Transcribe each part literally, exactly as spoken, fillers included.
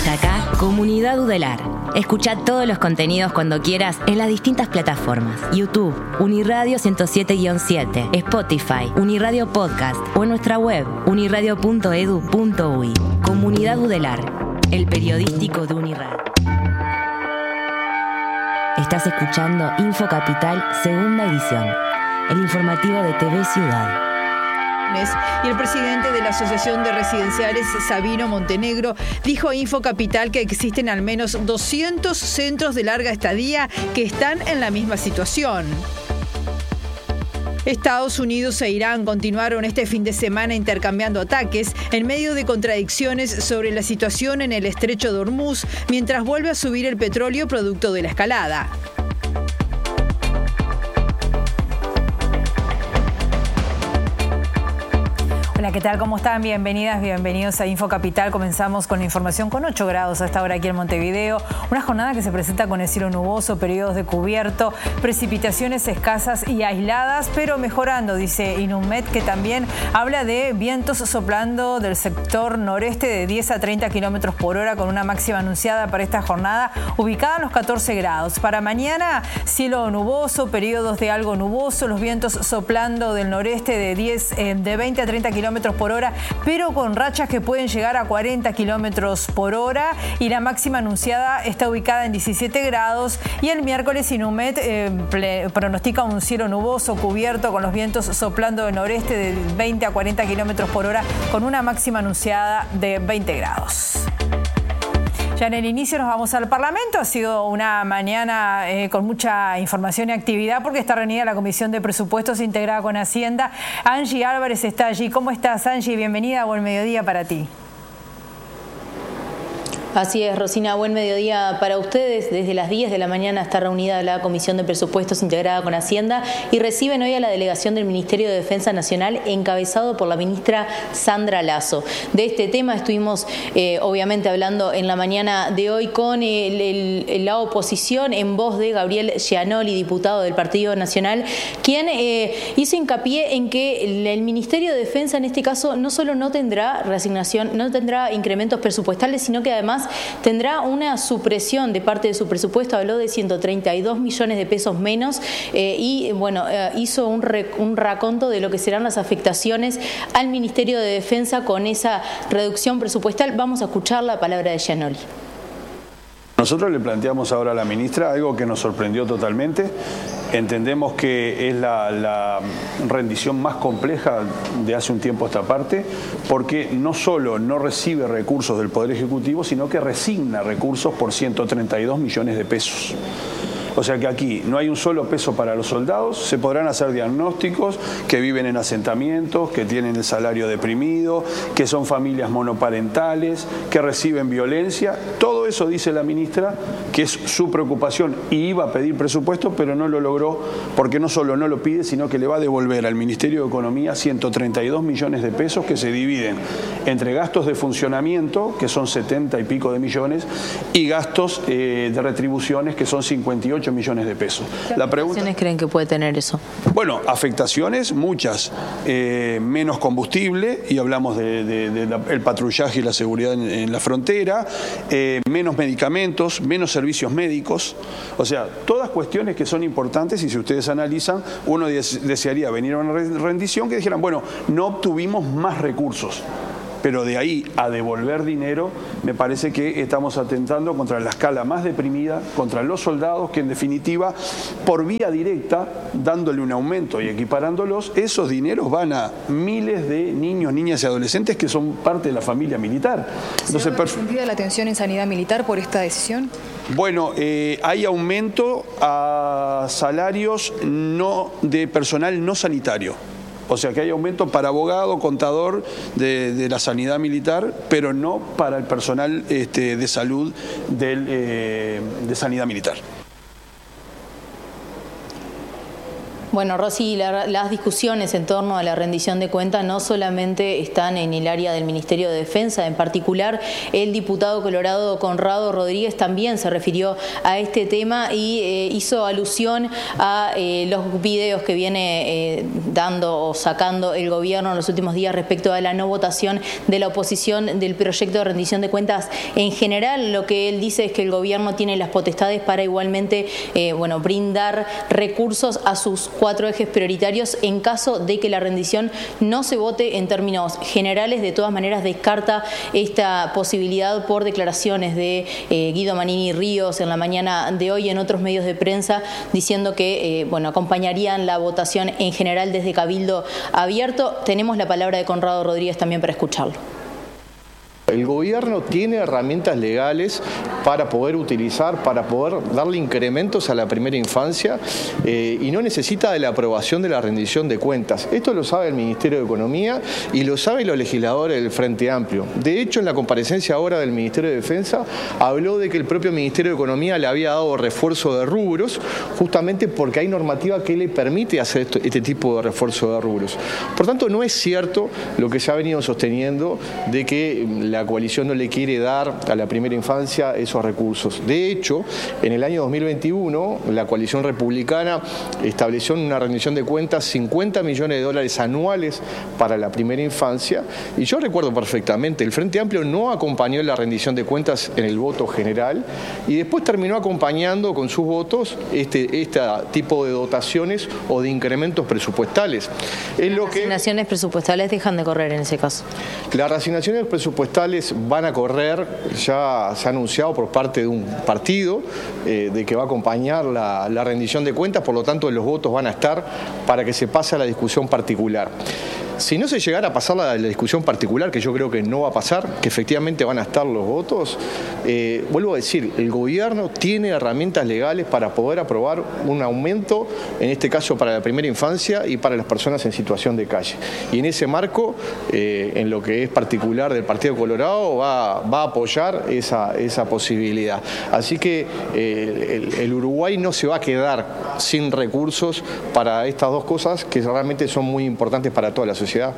Hasta acá, Comunidad Udelar. Escucha todos los contenidos cuando quieras en las distintas plataformas. YouTube, Uniradio ciento siete guion siete, Spotify, Uniradio Podcast o en nuestra web, uniradio punto edu punto uy. Comunidad Udelar, el periodístico de Unirad. Estás escuchando Info Capital, segunda edición, el informativo de T V Ciudad. Y el presidente de la Asociación de Residenciales, Sabino Montenegro, dijo a Info Capital que existen al menos doscientos centros de larga estadía que están en la misma situación. Estados Unidos e Irán continuaron este fin de semana intercambiando ataques en medio de contradicciones sobre la situación en el estrecho de Hormuz, mientras vuelve a subir el petróleo producto de la escalada. Hola, ¿qué tal? ¿Cómo están? Bienvenidas, bienvenidos a Info Capital. Comenzamos con la información con ocho grados a esta hora aquí en Montevideo. Una jornada que se presenta con el cielo nuboso, periodos de cubierto, precipitaciones escasas y aisladas, pero mejorando, dice Inumet, que también habla de vientos soplando del sector noreste de diez a treinta kilómetros por hora, con una máxima anunciada para esta jornada ubicada en los catorce grados. Para mañana, cielo nuboso, periodos de algo nuboso, los vientos soplando del noreste de, diez, eh, de veinte a treinta kilómetros por hora, pero con rachas que pueden llegar a cuarenta kilómetros por hora, y la máxima anunciada está ubicada en diecisiete grados. Y el miércoles Inumet eh, pronostica un cielo nuboso, cubierto, con los vientos soplando del noreste de veinte a cuarenta kilómetros por hora, con una máxima anunciada de veinte grados. Ya en el inicio nos vamos al Parlamento. Ha sido una mañana eh, con mucha información y actividad, porque está reunida la Comisión de Presupuestos integrada con Hacienda. Angie Álvarez está allí. ¿Cómo estás, Angie? Bienvenida. Buen mediodía para ti. Así es, Rosina, buen mediodía para ustedes. Desde las diez de la mañana está reunida la Comisión de Presupuestos integrada con Hacienda y reciben hoy a la delegación del Ministerio de Defensa Nacional, encabezado por la ministra Sandra Lasso. De este tema estuvimos eh, obviamente hablando en la mañana de hoy con el, el, la oposición, en voz de Gabriel Gianoli, diputado del Partido Nacional, quien eh, hizo hincapié en que el, el Ministerio de Defensa en este caso no solo no tendrá reasignación, no tendrá incrementos presupuestales, sino que además tendrá una supresión de parte de su presupuesto. Habló de ciento treinta y dos millones de pesos menos eh, y bueno, eh, hizo un, re, un raconto de lo que serán las afectaciones al Ministerio de Defensa con esa reducción presupuestal. Vamos a escuchar la palabra de Gianoli. Nosotros le planteamos ahora a la ministra algo que nos sorprendió totalmente. Entendemos que es la, la rendición más compleja de hace un tiempo a esta parte, porque no solo no recibe recursos del Poder Ejecutivo, sino que resigna recursos por ciento treinta y dos millones de pesos. O sea que aquí no hay un solo peso para los soldados, se podrán hacer diagnósticos, que viven en asentamientos, que tienen el salario deprimido, que son familias monoparentales, que reciben violencia. Todo eso dice la ministra que es su preocupación, y iba a pedir presupuesto, pero no lo logró, porque no solo no lo pide, sino que le va a devolver al Ministerio de Economía ciento treinta y dos millones de pesos que se dividen entre gastos de funcionamiento, que son setenta y pico de millones, y gastos eh, de retribuciones, que son cincuenta y ocho millones de pesos. ¿Qué la pregunta, afectaciones creen que puede tener eso? Bueno, afectaciones muchas. Eh, menos combustible, y hablamos del de, de, de el patrullaje y la seguridad en, en la frontera, eh, menos medicamentos, menos servicios médicos. O sea, todas cuestiones que son importantes, y si ustedes analizan, uno des, desearía venir a una rendición que dijeran, bueno, no obtuvimos más recursos. Pero de ahí a devolver dinero, me parece que estamos atentando contra la escala más deprimida, contra los soldados, que en definitiva, por vía directa, dándole un aumento y equiparándolos, esos dineros van a miles de niños, niñas y adolescentes que son parte de la familia militar. ¿Se ha sentido la tensión en sanidad militar por esta decisión? Bueno, eh, hay aumento a salarios no de personal no sanitario. O sea que hay aumento para abogado, contador de, de la sanidad militar, pero no para el personal este, de salud del, eh, de sanidad militar. Bueno, Rosy, la, las discusiones en torno a la rendición de cuentas no solamente están en el área del Ministerio de Defensa, en particular el diputado colorado Conrado Rodríguez también se refirió a este tema y eh, hizo alusión a eh, los videos que viene eh, dando o sacando el gobierno en los últimos días respecto a la no votación de la oposición del proyecto de rendición de cuentas en general. Lo que él dice es que el gobierno tiene las potestades para igualmente eh, bueno, brindar recursos a sus cuatro ejes prioritarios en caso de que la rendición no se vote en términos generales. De todas maneras descarta esta posibilidad por declaraciones de eh, Guido Manini Ríos en la mañana de hoy en otros medios de prensa diciendo que eh, bueno, acompañarían la votación en general desde Cabildo Abierto. Tenemos la palabra de Conrado Rodríguez también para escucharlo. El gobierno tiene herramientas legales para poder utilizar, para poder darle incrementos a la primera infancia eh, y no necesita de la aprobación de la rendición de cuentas. Esto lo sabe el Ministerio de Economía y lo saben los legisladores del Frente Amplio. De hecho, en la comparecencia ahora del Ministerio de Defensa habló de que el propio Ministerio de Economía le había dado refuerzo de rubros justamente porque hay normativa que le permite hacer esto, este tipo de refuerzo de rubros. Por tanto, no es cierto lo que se ha venido sosteniendo de que la coalición no le quiere dar a la primera infancia esos recursos. De hecho, en el año dos mil veintiuno, la coalición republicana estableció en una rendición de cuentas cincuenta millones de dólares anuales para la primera infancia, y yo recuerdo perfectamente, el Frente Amplio no acompañó la rendición de cuentas en el voto general, y después terminó acompañando con sus votos este, este tipo de dotaciones o de incrementos presupuestales. Es lo que... Las asignaciones presupuestales dejan de correr en ese caso. Las asignaciones presupuestales van a correr, ya se ha anunciado por parte de un partido eh, de que va a acompañar la, la rendición de cuentas, por lo tanto los votos van a estar para que se pase a la discusión particular. Si no se llegara a pasar la, la discusión particular, que yo creo que no va a pasar, que efectivamente van a estar los votos, eh, vuelvo a decir, el gobierno tiene herramientas legales para poder aprobar un aumento, en este caso para la primera infancia y para las personas en situación de calle. Y en ese marco, eh, en lo que es particular del Partido Colorado, va, va a apoyar esa, esa posibilidad. Así que eh, el, el Uruguay no se va a quedar sin recursos para estas dos cosas que realmente son muy importantes para toda la sociedad. Sociedad.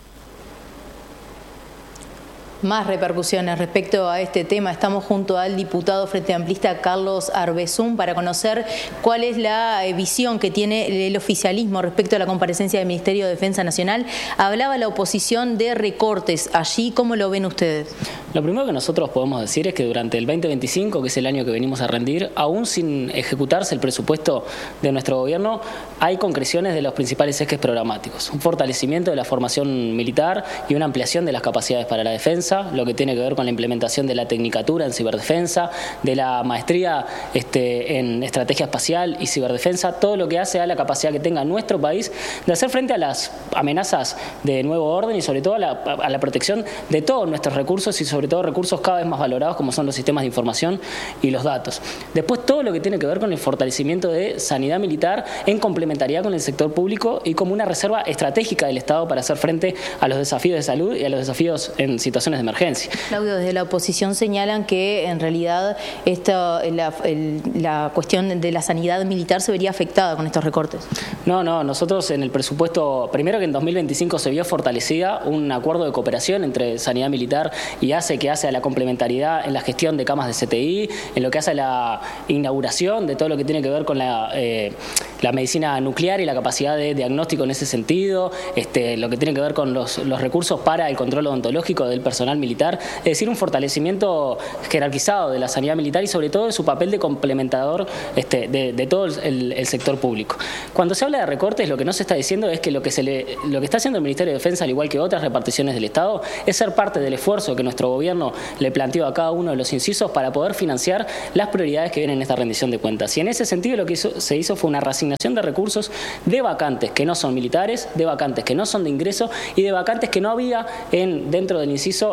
Más repercusiones respecto a este tema. Estamos junto al diputado frente amplista Carlos Arbezún para conocer cuál es la visión que tiene el oficialismo respecto a la comparecencia del Ministerio de Defensa Nacional. Hablaba la oposición de recortes allí. ¿Cómo lo ven ustedes? Lo primero que nosotros podemos decir es que durante el veinte veinticinco, que es el año que venimos a rendir, aún sin ejecutarse el presupuesto de nuestro gobierno, hay concreciones de los principales ejes programáticos. Un fortalecimiento de la formación militar y una ampliación de las capacidades para la defensa, lo que tiene que ver con la implementación de la tecnicatura en ciberdefensa, de la maestría este, en estrategia espacial y ciberdefensa, todo lo que hace a la capacidad que tenga nuestro país de hacer frente a las amenazas de nuevo orden y sobre todo a la, a la protección de todos nuestros recursos y sobre todo recursos cada vez más valorados como son los sistemas de información y los datos. Después todo lo que tiene que ver con el fortalecimiento de sanidad militar en complementariedad con el sector público y como una reserva estratégica del Estado para hacer frente a los desafíos de salud y a los desafíos en situaciones de emergencia. Claudio, desde la oposición señalan que en realidad esta, la, el, la cuestión de la sanidad militar se vería afectada con estos recortes. No, no, nosotros en el presupuesto, primero que en dos mil veinticinco se vio fortalecida un acuerdo de cooperación entre sanidad militar y A C E que hace a la complementariedad en la gestión de camas de C T I, en lo que hace a la inauguración de todo lo que tiene que ver con la, eh, la medicina nuclear y la capacidad de diagnóstico en ese sentido, este, lo que tiene que ver con los, los recursos para el control odontológico del personal militar, es decir, un fortalecimiento jerarquizado de la sanidad militar y sobre todo de su papel de complementador este, de, de todo el, el sector público. Cuando se habla de recortes, lo que no se está diciendo es que lo que, se le, lo que está haciendo el Ministerio de Defensa, al igual que otras reparticiones del Estado, es ser parte del esfuerzo que nuestro gobierno le planteó a cada uno de los incisos para poder financiar las prioridades que vienen en esta rendición de cuentas. Y en ese sentido lo que hizo, se hizo fue una reasignación de recursos de vacantes que no son militares, de vacantes que no son de ingreso y de vacantes que no había en, dentro del inciso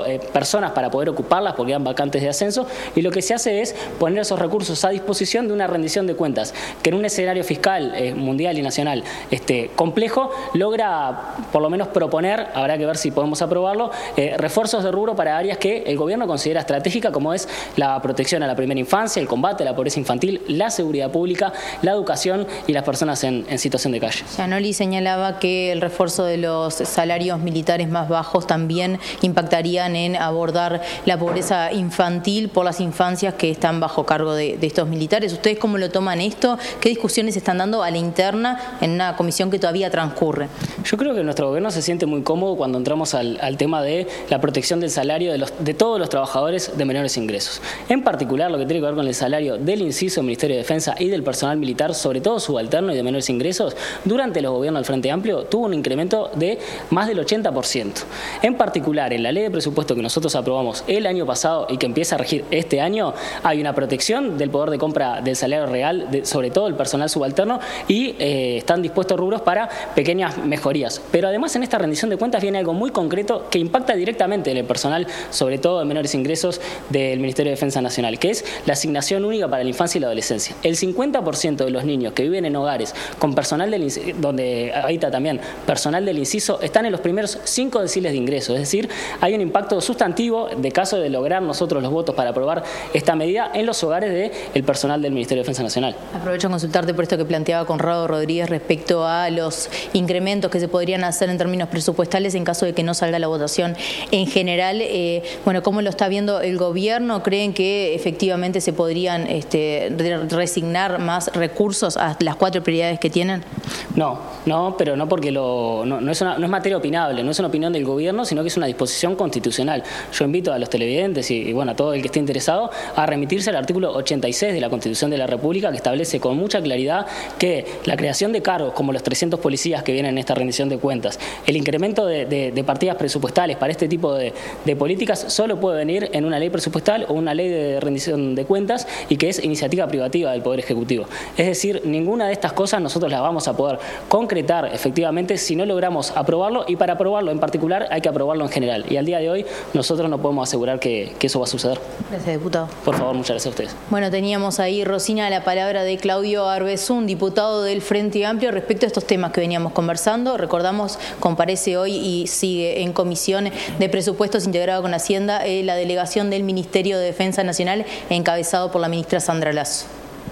buscando eh, personas para poder ocuparlas porque eran vacantes de ascenso, y lo que se hace es poner esos recursos a disposición de una rendición de cuentas que en un escenario fiscal eh, mundial y nacional este, complejo logra por lo menos proponer, habrá que ver si podemos aprobarlo, eh, refuerzos de rubro para áreas que el gobierno considera estratégicas, como es la protección a la primera infancia, el combate a la pobreza infantil, la seguridad pública, la educación y las personas en, en situación de calle. Giannoli señalaba que el refuerzo de los salarios militares más bajos también impactarían en abordar la pobreza infantil por las infancias que están bajo cargo de, de estos militares. ¿Ustedes cómo lo toman esto? ¿Qué discusiones se están dando a la interna en una comisión que todavía transcurre? Yo creo que nuestro gobierno se siente muy cómodo cuando entramos al, al tema de la protección del salario de, los, de todos los trabajadores de menores ingresos. En particular, lo que tiene que ver con el salario del inciso del Ministerio de Defensa y del personal militar, sobre todo subalterno y de menores ingresos, durante los gobiernos del Frente Amplio tuvo un incremento de más del ochenta por ciento. En particular, en la ley de presupuesto que nosotros aprobamos el año pasado y que empieza a regir este año, hay una protección del poder de compra del salario real, de, sobre todo el personal subalterno, y eh, están dispuestos rubros para pequeñas mejorías. Pero además en esta rendición de cuentas viene algo muy concreto que impacta directamente en el personal, sobre todo de menores ingresos del Ministerio de Defensa Nacional, que es la asignación única para la infancia y la adolescencia. El cincuenta por ciento de los niños que viven en hogares con personal del, donde habita también personal del inciso están en los primeros cinco deciles de ingreso, es decir, hay un impacto sustantivo de caso de lograr nosotros los votos para aprobar esta medida en los hogares del personal del Ministerio de Defensa Nacional. Aprovecho a consultarte por esto que planteaba Conrado Rodríguez respecto a los incrementos que se podrían hacer en términos presupuestales en caso de que no salga la votación en general. Eh, bueno, ¿cómo lo está viendo el gobierno? ¿Creen que efectivamente se podrían este, resignar más recursos a las cuatro prioridades que tienen? No, no, pero no porque lo, no, no, es una, no es materia opinable, no es una opinión del gobierno, sino que es una disposición constitucional. Yo invito a los televidentes y, y bueno, a todo el que esté interesado a remitirse al artículo ochenta y seis de la Constitución de la República, que establece con mucha claridad que la creación de cargos como los trescientos policías que vienen en esta rendición de cuentas, el incremento de, de, de partidas presupuestales para este tipo de, de políticas solo puede venir en una ley presupuestal o una ley de rendición de cuentas, y que es iniciativa privativa del Poder Ejecutivo. Es decir, ninguna de estas cosas nosotros las vamos a poder concretar efectivamente si no logramos aprobarlo, y para aprobarlo en particular hay que aprobarlo en general, y al día de hoy nosotros no podemos asegurar que, que eso va a suceder. Gracias, diputado. Por favor, muchas gracias a ustedes. Bueno, teníamos ahí, Rosina, la palabra de Claudio Arbezún, diputado del Frente Amplio, respecto a estos temas que veníamos conversando. Recordamos, comparece hoy y sigue en comisión de presupuestos integrado con Hacienda eh, la delegación del Ministerio de Defensa Nacional, encabezado por la ministra Sandra Lasso.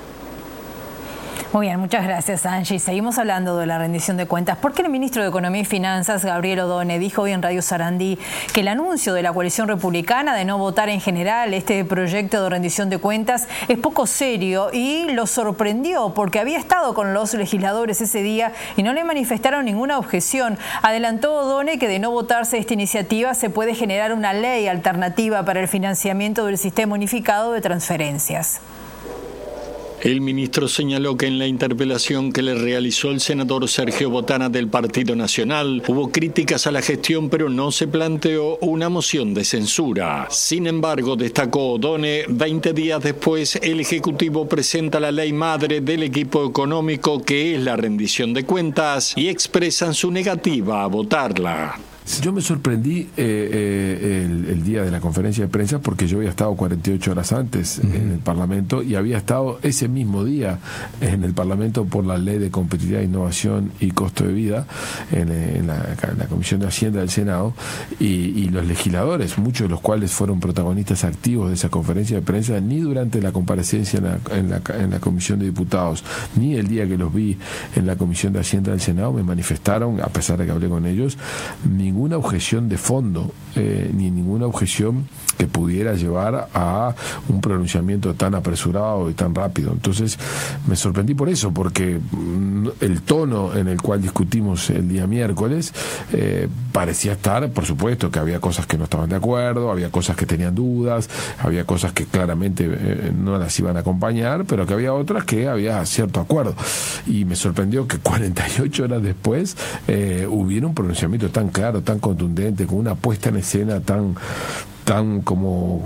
Muy bien, muchas gracias, Angie. Seguimos hablando de la rendición de cuentas, porque el ministro de Economía y Finanzas, Gabriel Odone, dijo hoy en Radio Sarandí que el anuncio de la coalición republicana de no votar en general este proyecto de rendición de cuentas es poco serio, y lo sorprendió porque había estado con los legisladores ese día y no le manifestaron ninguna objeción. Adelantó Odone que de no votarse esta iniciativa se puede generar una ley alternativa para el financiamiento del sistema unificado de transferencias. El ministro señaló que en la interpelación que le realizó el senador Sergio Botana del Partido Nacional hubo críticas a la gestión, pero no se planteó una moción de censura. Sin embargo, destacó Odone, veinte días después el Ejecutivo presenta la ley madre del equipo económico, que es la rendición de cuentas, y expresan su negativa a votarla. Yo me sorprendí eh, eh, el, el día de la conferencia de prensa, porque yo había estado cuarenta y ocho horas antes uh-huh. en el Parlamento, y había estado ese mismo día en el Parlamento por la Ley de Competitividad, Innovación y Costo de Vida en, en, la, en la Comisión de Hacienda del Senado, y, y los legisladores, muchos de los cuales fueron protagonistas activos de esa conferencia de prensa, ni durante la comparecencia en la, en la, en la Comisión de Diputados, ni el día que los vi en la Comisión de Hacienda del Senado, me manifestaron, a pesar de que hablé con ellos, ningún ninguna objeción de fondo, eh, ni ninguna objeción que pudiera llevar a un pronunciamiento tan apresurado y tan rápido. Entonces me sorprendí por eso, porque el tono en el cual discutimos el día miércoles eh, parecía estar, por supuesto, que había cosas que no estaban de acuerdo, había cosas que tenían dudas, había cosas que claramente eh, no las iban a acompañar, pero que había otras que había cierto acuerdo. Y me sorprendió que cuarenta y ocho horas después eh, hubiera un pronunciamiento tan claro, tan contundente, con una puesta en escena tan tan como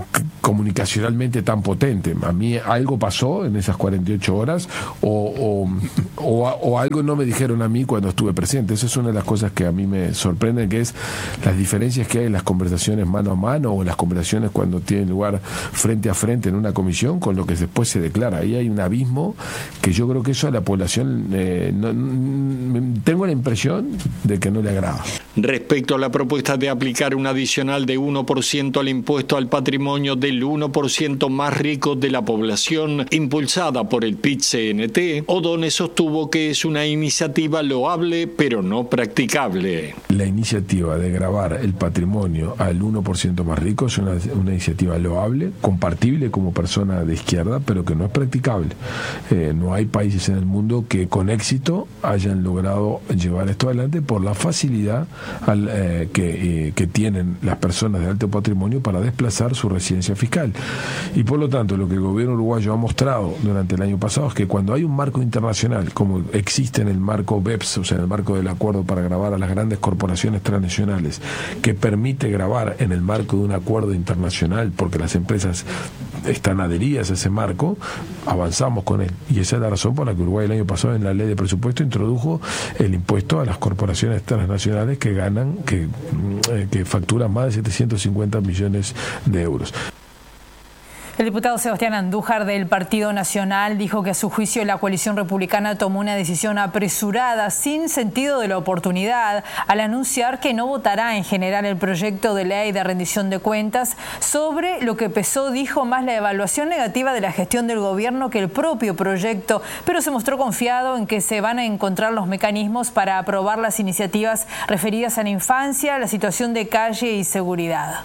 comunicacionalmente tan potente. A mí algo pasó en esas cuarenta y ocho horas o, o, o, o algo no me dijeron a mí cuando estuve presente. Esa es una de las cosas que a mí me sorprenden, que es las diferencias que hay en las conversaciones mano a mano o en las conversaciones cuando tienen lugar frente a frente en una comisión con lo que después se declara. Ahí hay un abismo que yo creo que eso a la población eh, no, no, tengo la impresión de que no le agrada. Respecto a la propuesta de aplicar un adicional de uno por ciento al impuesto al patrimonio del uno por ciento más rico de la población, impulsada por el P I T C N T, O'Donnell sostuvo que es una iniciativa loable pero no practicable. La iniciativa de gravar el patrimonio al uno por ciento más rico es una, una iniciativa loable, compartible como persona de izquierda, pero que no es practicable. Eh, no hay países en el mundo que con éxito hayan logrado llevar esto adelante por la facilidad al, eh, que, eh, que tienen las personas de alto patrimonio para desplazar su residencia fiscal. Y por lo tanto, lo que el gobierno uruguayo ha mostrado durante el año pasado es que cuando hay un marco internacional, como existe en el marco BEPS, o sea, en el marco del acuerdo para gravar a las grandes corporaciones transnacionales, que permite gravar en el marco de un acuerdo internacional, porque las empresas están adheridas a ese marco, avanzamos con él. Y esa es la razón por la que Uruguay el año pasado en la ley de presupuesto introdujo el impuesto a las corporaciones transnacionales que ganan, que, que facturan más de setecientos cincuenta millones de euros. El diputado Sebastián Andújar del Partido Nacional dijo que a su juicio la coalición republicana tomó una decisión apresurada, sin sentido de la oportunidad, al anunciar que no votará en general el proyecto de ley de rendición de cuentas. Sobre lo que pesó, dijo, más la evaluación negativa de la gestión del gobierno que el propio proyecto, pero se mostró confiado en que se van a encontrar los mecanismos para aprobar las iniciativas referidas a la infancia, la situación de calle y seguridad.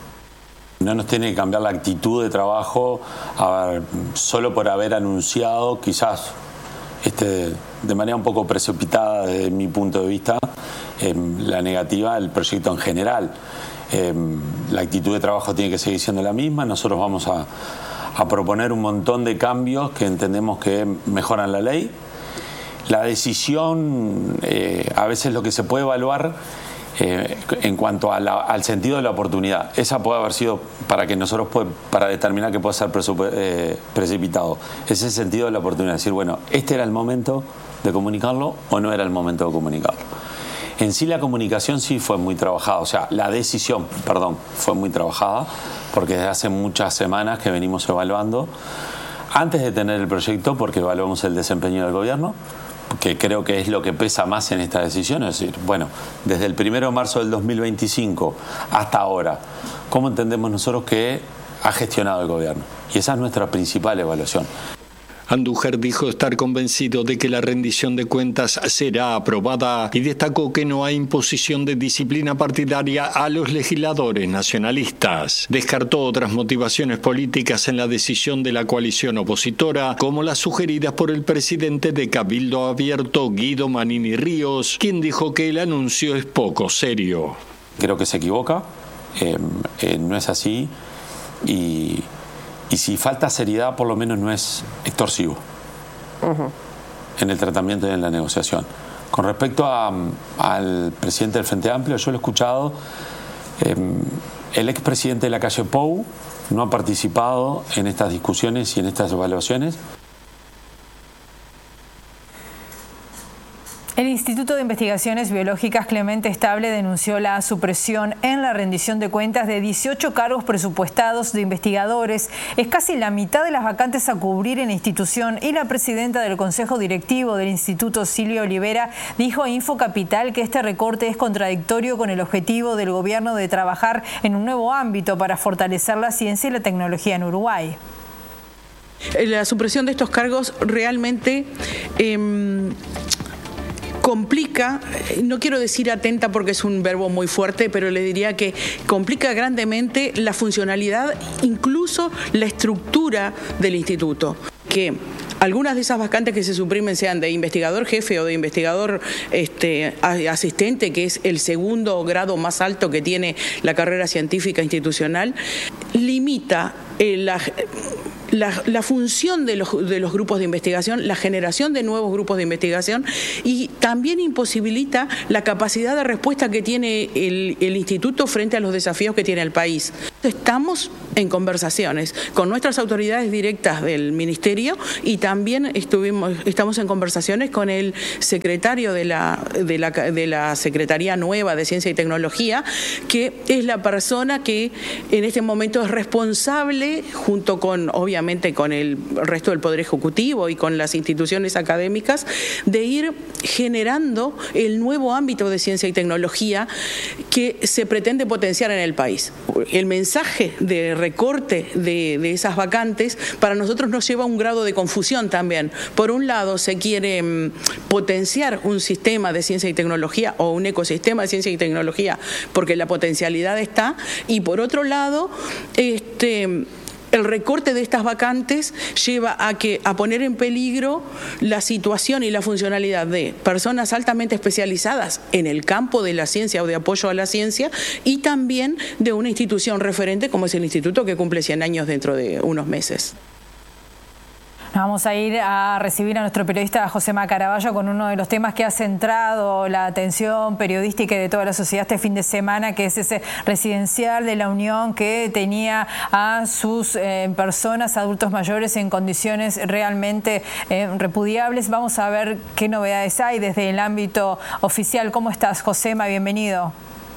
No nos tiene que cambiar la actitud de trabajo a ver, solo por haber anunciado, quizás este, de manera un poco precipitada desde mi punto de vista, eh, la negativa del proyecto en general. Eh, la actitud de trabajo tiene que seguir siendo la misma. Nosotros vamos a, a proponer un montón de cambios que entendemos que mejoran la ley. La decisión, eh, a veces lo que se puede evaluar Eh, en cuanto a la, al sentido de la oportunidad, esa puede haber sido para que nosotros puede, para determinar que puede ser eh, precipitado, ese es el sentido de la oportunidad, decir, bueno, este era el momento de comunicarlo o no era el momento de comunicarlo. En sí la comunicación sí fue muy trabajada, o sea, la decisión, perdón, fue muy trabajada, porque desde hace muchas semanas que venimos evaluando, antes de tener el proyecto, porque evaluamos el desempeño del gobierno, que creo que es lo que pesa más en esta decisión, es decir, bueno, desde el primero de marzo del dos mil veinticinco hasta ahora, ¿cómo entendemos nosotros que ha gestionado el gobierno? Y esa es nuestra principal evaluación. Andújar dijo estar convencido de que la rendición de cuentas será aprobada y destacó que no hay imposición de disciplina partidaria a los legisladores nacionalistas. Descartó otras motivaciones políticas en la decisión de la coalición opositora, como las sugeridas por el presidente de Cabildo Abierto, Guido Manini Ríos, quien dijo que el anuncio es poco serio. Creo que se equivoca, eh, eh, no es así y... Y si falta seriedad, por lo menos no es extorsivo uh-huh. en el tratamiento y en la negociación. Con respecto a, al presidente del Frente Amplio, yo lo he escuchado, eh, el expresidente de la calle Pou no ha participado en estas discusiones y en estas evaluaciones. El Instituto de Investigaciones Biológicas Clemente Estable denunció la supresión en la rendición de cuentas de dieciocho cargos presupuestados de investigadores. Es casi la mitad de las vacantes a cubrir en la institución y la presidenta del Consejo Directivo del Instituto, Silvia Olivera, dijo a Infocapital que este recorte es contradictorio con el objetivo del gobierno de trabajar en un nuevo ámbito para fortalecer la ciencia y la tecnología en Uruguay. La supresión de estos cargos realmente... Eh, complica, no quiero decir atenta porque es un verbo muy fuerte, pero le diría que complica grandemente la funcionalidad, incluso la estructura del instituto. Que algunas de esas vacantes que se suprimen sean de investigador jefe o de investigador este, asistente, que es el segundo grado más alto que tiene la carrera científica institucional, limita eh, la... La, la función de los, de los grupos de investigación, la generación de nuevos grupos de investigación y también imposibilita la capacidad de respuesta que tiene el, el instituto frente a los desafíos que tiene el país. Estamos en conversaciones con nuestras autoridades directas del Ministerio y también estuvimos, estamos en conversaciones con el secretario de la, de la, de la Secretaría Nueva de Ciencia y Tecnología, que es la persona que en este momento es responsable, junto con, obviamente, con el resto del Poder Ejecutivo y con las instituciones académicas, de ir generando el nuevo ámbito de ciencia y tecnología que se pretende potenciar en el país. El mensaje de recorte de, de esas vacantes para nosotros nos lleva a un grado de confusión también. Por un lado se quiere mm, potenciar un sistema de ciencia y tecnología o un ecosistema de ciencia y tecnología porque la potencialidad está, y por otro lado este el recorte de estas vacantes lleva a que a poner en peligro la situación y la funcionalidad de personas altamente especializadas en el campo de la ciencia o de apoyo a la ciencia, y también de una institución referente como es el Instituto, que cumple cien años dentro de unos meses. Nos vamos a ir a recibir a nuestro periodista Josema Caraballo con uno de los temas que ha centrado la atención periodística de toda la sociedad este fin de semana, que es ese residencial de la Unión que tenía a sus eh, personas, adultos mayores, en condiciones realmente eh, repudiables. Vamos a ver qué novedades hay desde el ámbito oficial. ¿Cómo estás, Josema? Bienvenido.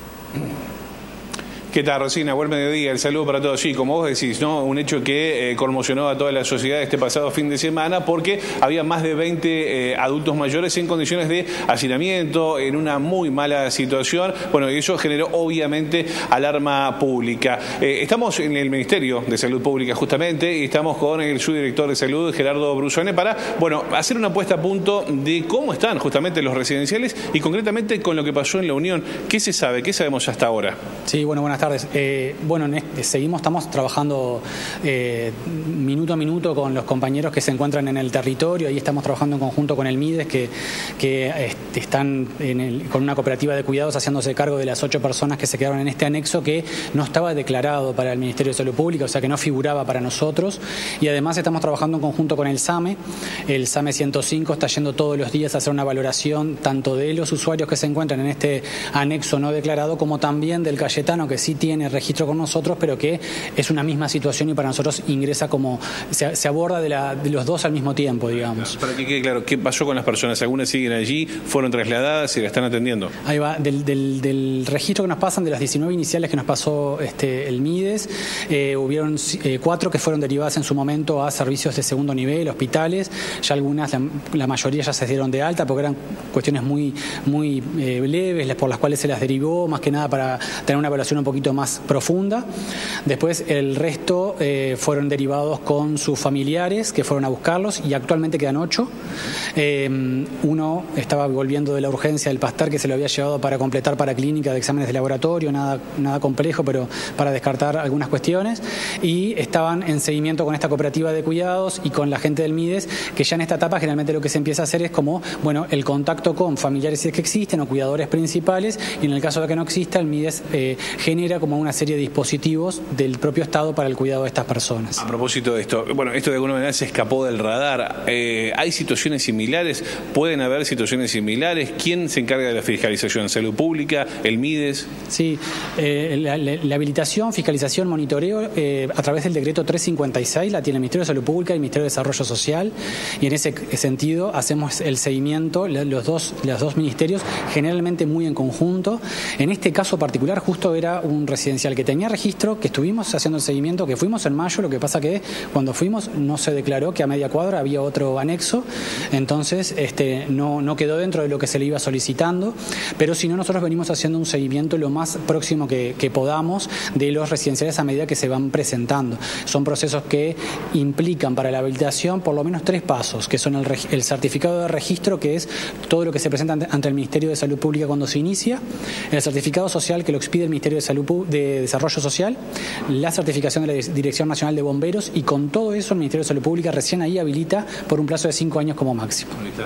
¿Qué tal, Rosina? Buen mediodía, el saludo para todos. Sí, como vos decís, ¿no? Un hecho que eh, conmocionó a toda la sociedad este pasado fin de semana, porque había más de veinte eh, adultos mayores en condiciones de hacinamiento, en una muy mala situación. Bueno, y eso generó obviamente alarma pública. Eh, estamos en el Ministerio de Salud Pública justamente, y estamos con el subdirector de Salud, Gerardo Brusone, para, bueno, hacer una puesta a punto de cómo están justamente los residenciales y concretamente con lo que pasó en la Unión. ¿Qué se sabe? ¿Qué sabemos hasta ahora? Sí, bueno, buenas tardes. Eh, bueno, en este, seguimos, estamos trabajando eh, minuto a minuto con los compañeros que se encuentran en el territorio. Ahí estamos trabajando en conjunto con el MIDES, que, que este, están en el, con una cooperativa de cuidados haciéndose cargo de las ocho personas que se quedaron en este anexo, que no estaba declarado para el Ministerio de Salud Pública, o sea que no figuraba para nosotros. Y además estamos trabajando en conjunto con el SAME. El SAME ciento cinco está yendo todos los días a hacer una valoración tanto de los usuarios que se encuentran en este anexo no declarado, como también del Cayetano, que sí tiene registro con nosotros, pero que es una misma situación y para nosotros ingresa como, se, se aborda de, la, de los dos al mismo tiempo, digamos. Para que quede claro, ¿qué pasó con las personas? ¿Algunas siguen allí? ¿Fueron trasladadas y la están atendiendo? Ahí va, del, del, del registro que nos pasan, de las diecinueve iniciales que nos pasó este, el MIDES, eh, hubieron eh, cuatro que fueron derivadas en su momento a servicios de segundo nivel, hospitales. Ya algunas, la, la mayoría ya se dieron de alta porque eran cuestiones muy, muy eh, leves, por las cuales se las derivó, más que nada para tener una evaluación un poquito más profunda. Después el resto eh, fueron derivados con sus familiares que fueron a buscarlos, y actualmente quedan ocho. Eh, uno estaba volviendo de la urgencia del Pasteur, que se lo había llevado para completar para clínica de exámenes de laboratorio, nada, nada complejo, pero para descartar algunas cuestiones, y estaban en seguimiento con esta cooperativa de cuidados y con la gente del MIDES, que ya en esta etapa generalmente lo que se empieza a hacer es como, bueno, el contacto con familiares si es que existen o cuidadores principales, y en el caso de que no exista, el MIDES eh, genera como una serie de dispositivos del propio Estado para el cuidado de estas personas. A propósito de esto, bueno, esto de alguna manera se escapó del radar. Eh, ¿Hay situaciones similares? ¿Pueden haber situaciones similares? ¿Quién se encarga de la fiscalización? ¿Salud Pública? ¿El MIDES? Sí, eh, la, la, la habilitación, fiscalización, monitoreo eh, a través del decreto trescientos cincuenta y seis la tiene el Ministerio de Salud Pública y el Ministerio de Desarrollo Social, y en ese sentido hacemos el seguimiento, los dos, los dos ministerios, generalmente muy en conjunto. En este caso particular justo era un residencial que tenía registro, que estuvimos haciendo el seguimiento, que fuimos en mayo, lo que pasa que cuando fuimos no se declaró que a media cuadra había otro anexo, entonces este, no, no quedó dentro de lo que se le iba solicitando, pero si no, nosotros venimos haciendo un seguimiento lo más próximo que, que podamos de los residenciales a medida que se van presentando. Son procesos que implican para la habilitación por lo menos tres pasos, que son el, el certificado de registro, que es todo lo que se presenta ante el Ministerio de Salud Pública cuando se inicia, el certificado social, que lo expide el Ministerio de Salud de Desarrollo Social, la certificación de la Dirección Nacional de Bomberos, y con todo eso el Ministerio de Salud Pública recién ahí habilita por un plazo de cinco años como máximo.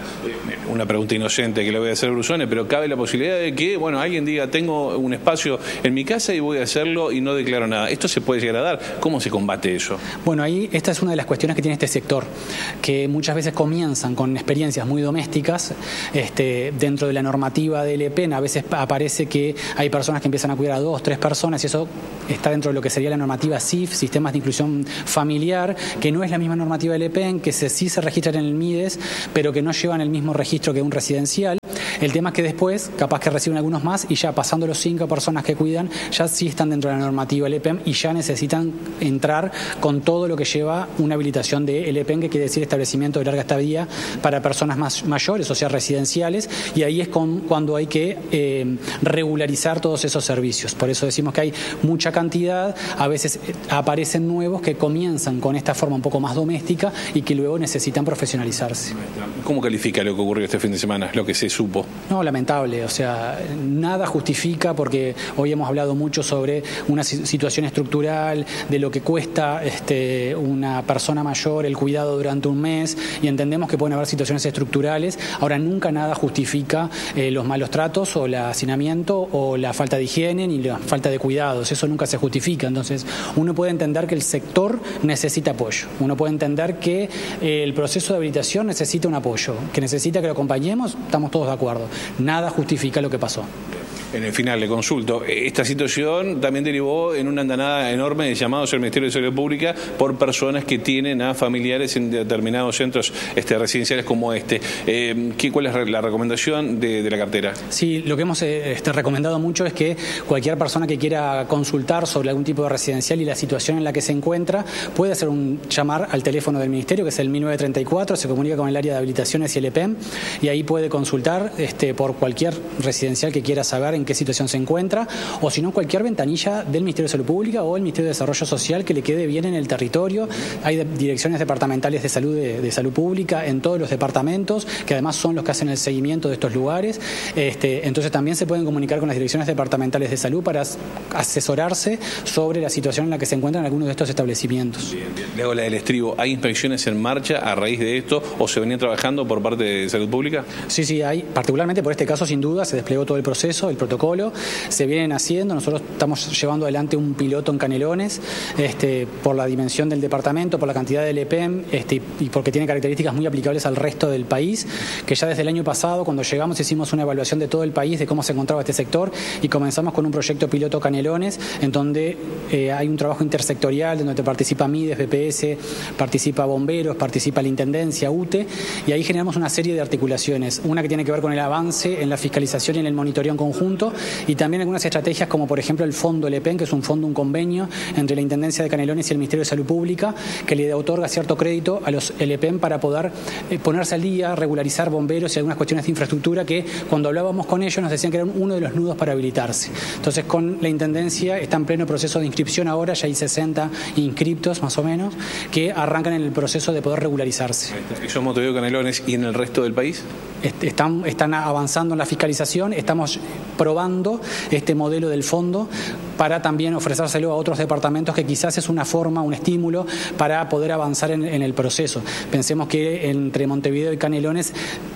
Una pregunta inocente que le voy a hacer a Brusone, pero cabe la posibilidad de que, bueno, alguien diga, tengo un espacio en mi casa y voy a hacerlo y no declaro nada. ¿Esto se puede llegar a dar? ¿Cómo se combate eso? Bueno, ahí esta es una de las cuestiones que tiene este sector, que muchas veces comienzan con experiencias muy domésticas. Este, dentro de la normativa del E P E N a veces aparece que hay personas que empiezan a cuidar a dos, tres personas, y eso está dentro de lo que sería la normativa S I F, Sistemas de Inclusión Familiar, que no es la misma normativa del E P E N, que se, sí se registran en el MIDES, pero que no llevan el mismo registro que un residencial. El tema es que después, capaz que reciben algunos más, y ya pasando los cinco personas que cuidan, ya sí están dentro de la normativa del E P E N y ya necesitan entrar con todo lo que lleva una habilitación del E P E N, que quiere decir establecimiento de larga estadía para personas más mayores, o sea, residenciales, y ahí es con, cuando hay que eh, regularizar todos esos servicios. Por eso decimos que hay mucha cantidad, a veces aparecen nuevos que comienzan con esta forma un poco más doméstica y que luego necesitan profesionalizarse. ¿Cómo califica lo que ocurrió este fin de semana, lo que se supo? No, lamentable, o sea, nada justifica, porque hoy hemos hablado mucho sobre una situación estructural, de lo que cuesta este, una persona mayor el cuidado durante un mes, y entendemos que pueden haber situaciones estructurales. Ahora, nunca nada justifica eh, los malos tratos o el hacinamiento o la falta de higiene ni la falta de cuidados, eso nunca se justifica. Entonces, uno puede entender que el sector necesita apoyo, uno puede entender que eh, el proceso de habilitación necesita un apoyo, que necesita que lo acompañemos, estamos todos de acuerdo. Nada justifica lo que pasó. En el final le consulto, esta situación también derivó en una andanada enorme de llamados al Ministerio de Salud Pública por personas que tienen a familiares en determinados centros este, residenciales como este. Eh, ¿qué, ¿Cuál es la recomendación de, de la cartera? Sí, lo que hemos este, recomendado mucho es que cualquier persona que quiera consultar sobre algún tipo de residencial y la situación en la que se encuentra puede hacer un llamar al teléfono del Ministerio, que es el mil novecientos treinta y cuatro, se comunica con el área de habilitaciones y el E P E M, y ahí puede consultar este, por cualquier residencial que quiera saber en qué situación se encuentra, o si no, cualquier ventanilla del Ministerio de Salud Pública o el Ministerio de Desarrollo Social que le quede bien en el territorio. Hay de, direcciones departamentales de salud de, de salud pública en todos los departamentos, que además son los que hacen el seguimiento de estos lugares. Este, entonces también se pueden comunicar con las direcciones departamentales de salud para asesorarse sobre la situación en la que se encuentran algunos de estos establecimientos. Bien, bien. Le hago la del estribo. ¿Hay inspecciones en marcha a raíz de esto o se venía trabajando por parte de Salud Pública? Sí, sí, hay. Particularmente por este caso, sin duda, se desplegó todo el proceso, el protocolo, se vienen haciendo. Nosotros estamos llevando adelante un piloto en Canelones, este, por la dimensión del departamento, por la cantidad del E P E M, este, y porque tiene características muy aplicables al resto del país, que ya desde el año pasado, cuando llegamos, hicimos una evaluación de todo el país, de cómo se encontraba este sector, y comenzamos con un proyecto piloto Canelones, en donde eh, hay un trabajo intersectorial, donde participa MIDES, B P S, participa Bomberos, participa la Intendencia, U T E, y ahí generamos una serie de articulaciones, una que tiene que ver con el avance en la fiscalización y en el monitoreo en conjunto, y también algunas estrategias como por ejemplo el fondo L E P E N, que es un fondo, un convenio entre la Intendencia de Canelones y el Ministerio de Salud Pública, que le otorga cierto crédito a los L E P E N para poder eh, ponerse al día, regularizar bomberos y algunas cuestiones de infraestructura que cuando hablábamos con ellos nos decían que eran uno de los nudos para habilitarse. Entonces, con la Intendencia está en pleno proceso de inscripción ahora, ya hay sesenta inscriptos más o menos, que arrancan en el proceso de poder regularizarse. ¿Y somos Montevideo, Canelones y en el resto del país? Están, están avanzando en la fiscalización, estamos probando este modelo del fondo para también ofrecérselo a otros departamentos, que quizás es una forma, un estímulo para poder avanzar en, en el proceso. Pensemos que entre Montevideo y Canelones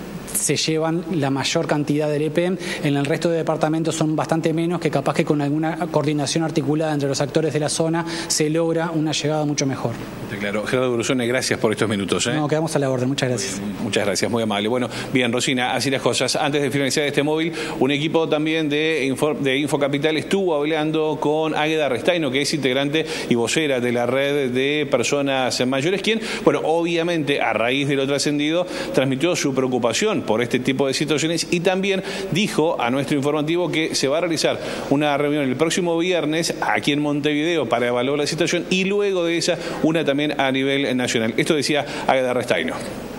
se llevan la mayor cantidad del E P E M, en el resto de departamentos son bastante menos, que capaz que con alguna coordinación articulada entre los actores de la zona se logra una llegada mucho mejor. Claro, Gerardo Brusone, gracias por estos minutos. ¿eh? No, quedamos a la orden, muchas gracias. Muchas gracias, muy amable. Bueno, bien, Rosina, así las cosas. Antes de finalizar este móvil, un equipo también de, Info, de Infocapital estuvo hablando con Águeda Restaino, que es integrante y vocera de la red de personas mayores, quien, bueno, obviamente a raíz de lo trascendido, transmitió su preocupación por este tipo de situaciones y también dijo a nuestro informativo que se va a realizar una reunión el próximo viernes aquí en Montevideo para evaluar la situación y luego de esa una también a nivel nacional. Esto decía Águeda Restaino.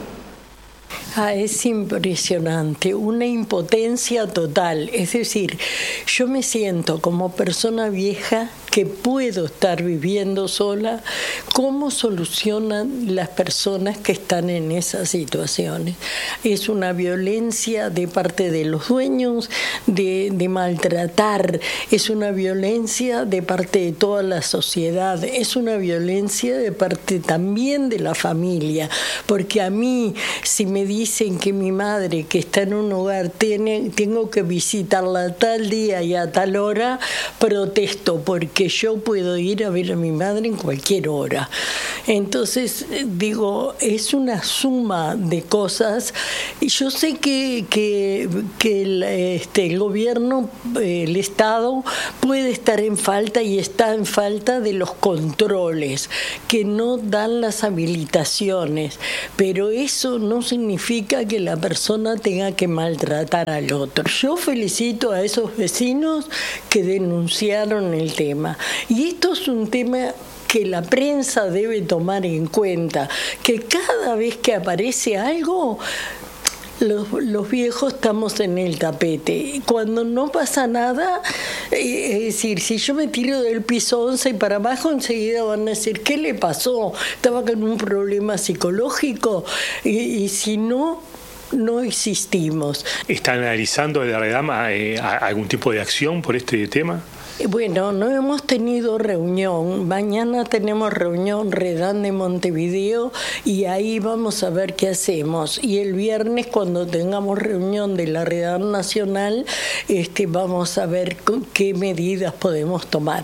Ah, es impresionante, una impotencia total. Es decir, yo me siento como persona vieja que puedo estar viviendo sola. ¿Cómo solucionan las personas que están en esas situaciones? Es una violencia de parte de los dueños, de, de maltratar, es una violencia de parte de toda la sociedad, es una violencia de parte también de la familia, porque a mí, si me dicen que mi madre, que está en un hogar, tiene, tengo que visitarla tal día y a tal hora, protesto, porque que yo puedo ir a ver a mi madre en cualquier hora. Entonces, digo, es una suma de cosas. Y yo sé que, que, que el, este, el gobierno, el Estado, puede estar en falta y está en falta de los controles, que no dan las habilitaciones. Pero eso no significa que la persona tenga que maltratar al otro. Yo felicito a esos vecinos que denunciaron el tema. Y esto es un tema que la prensa debe tomar en cuenta, que cada vez que aparece algo, los, los viejos estamos en el tapete. Cuando no pasa nada, es decir, si yo me tiro del piso once y para abajo, enseguida van a decir, ¿qué le pasó? ¿Estaba con un problema psicológico? Y, y si no, no existimos. ¿Están analizando la redama eh, algún tipo de acción por este tema? Bueno, no hemos tenido reunión. Mañana tenemos reunión Redam de Montevideo y ahí vamos a ver qué hacemos. Y el viernes, cuando tengamos reunión de la Redam Nacional, este, vamos a ver qué medidas podemos tomar.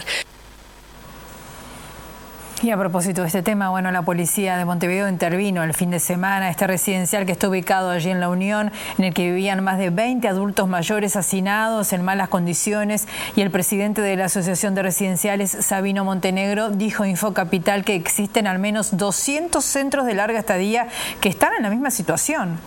Y a propósito de este tema, bueno, la policía de Montevideo intervino el fin de semana este residencial que está ubicado allí en La Unión, en el que vivían más de veinte adultos mayores hacinados en malas condiciones, y el presidente de la Asociación de Residenciales, Sabino Montenegro, dijo a Infocapital que existen al menos doscientos centros de larga estadía que están en la misma situación.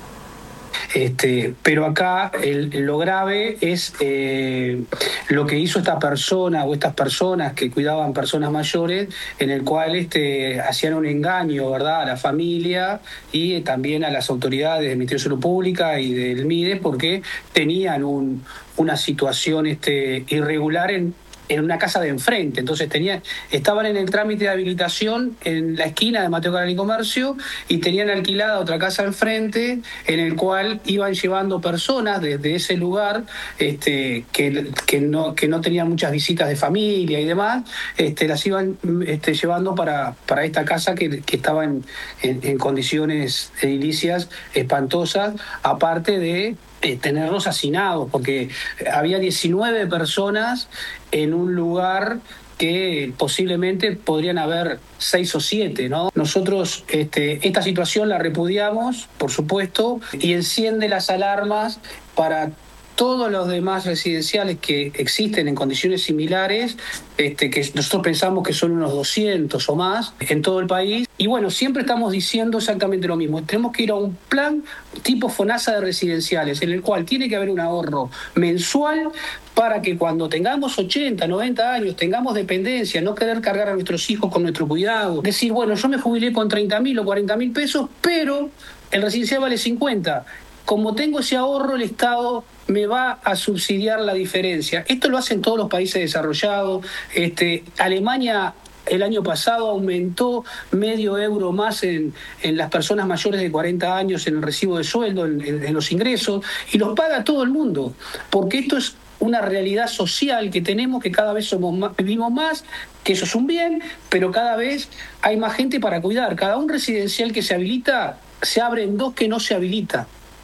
Este, pero acá el, lo grave es eh, lo que hizo esta persona o estas personas que cuidaban personas mayores, en el cual este, hacían un engaño, ¿verdad?, a la familia y eh, también a las autoridades del Ministerio de Salud Pública y del MIDES, porque tenían un, una situación este, irregular en en una casa de enfrente. Entonces tenían, estaban en el trámite de habilitación en la esquina de Mateo Canal y Comercio y tenían alquilada otra casa enfrente en el cual iban llevando personas desde ese lugar este, que, que, no, que no tenían muchas visitas de familia y demás, este, las iban este, llevando para, para esta casa que, que estaba en, en, en condiciones edilicias espantosas, aparte de Eh, tenerlos hacinados, porque había diecinueve personas en un lugar que posiblemente podrían haber seis o siete, ¿no? Nosotros este, esta situación la repudiamos, por supuesto, y enciende las alarmas para todos los demás residenciales que existen en condiciones similares, este, que nosotros pensamos que son unos doscientos o más en todo el país. Y bueno, siempre estamos diciendo exactamente lo mismo. Tenemos que ir a un plan tipo FONASA de residenciales, en el cual tiene que haber un ahorro mensual para que cuando tengamos ochenta, noventa años, tengamos dependencia, no querer cargar a nuestros hijos con nuestro cuidado. Decir, bueno, yo me jubilé con treinta mil o cuarenta mil pesos, pero el residencial vale cincuenta. Como tengo ese ahorro, el Estado me va a subsidiar la diferencia. Esto lo hacen todos los países desarrollados. Este, Alemania el año pasado aumentó medio euro más en, en las personas mayores de cuarenta años en el recibo de sueldo, en, en, en los ingresos, y los paga todo el mundo, porque esto es una realidad social que tenemos, que cada vez somos más, vivimos más, que eso es un bien, pero cada vez hay más gente para cuidar. Cada un residencial que se habilita, se abren dos que no se habilita.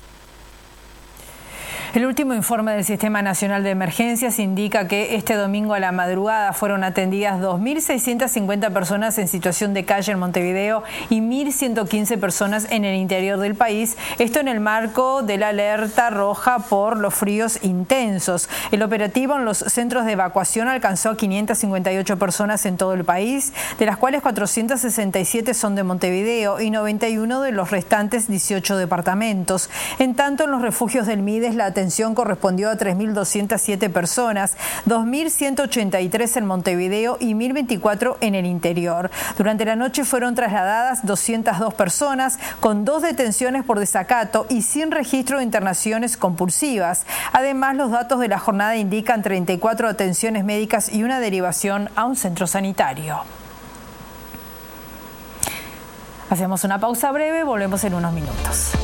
El último informe del Sistema Nacional de Emergencias indica que este domingo a la madrugada fueron atendidas dos mil seiscientas cincuenta personas en situación de calle en Montevideo y mil ciento quince personas en el interior del país. Esto en el marco de la alerta roja por los fríos intensos. El operativo en los centros de evacuación alcanzó a quinientas cincuenta y ocho personas en todo el país, de las cuales cuatrocientas sesenta y siete son de Montevideo y noventa y uno de los restantes dieciocho departamentos. En tanto, en los refugios del MIDES la atención correspondió a tres mil doscientas siete personas, dos mil ciento ochenta y tres en Montevideo y mil veinticuatro en el interior. Durante la noche fueron trasladadas doscientas dos personas con dos detenciones por desacato y sin registro de internaciones compulsivas. Además, los datos de la jornada indican treinta y cuatro atenciones médicas y una derivación a un centro sanitario. Hacemos una pausa breve, volvemos en unos minutos.